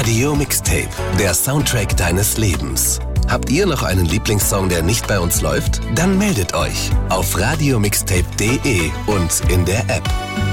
Radio Mixtape, der Soundtrack deines Lebens. Habt ihr noch einen Lieblingssong, der nicht bei uns läuft? Dann meldet euch auf radiomixtape.de und in der App.